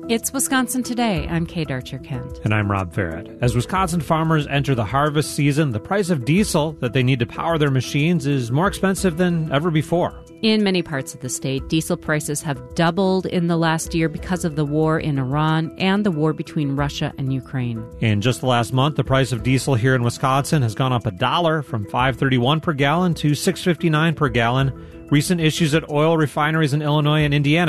It's Wisconsin Today. I'm Kate Archer-Kent. And I'm Rob Farrett. As Wisconsin farmers enter the harvest season, the price of diesel that they need to power their machines is more expensive than ever before. In many parts of the state, diesel prices have doubled in the last year because of the war in Iran and the war between Russia and Ukraine. In just the last month, the price of diesel here in Wisconsin has gone up $1 from $5.31 per gallon to $6.59 per gallon. Recent issues at oil refineries in Illinois and Indiana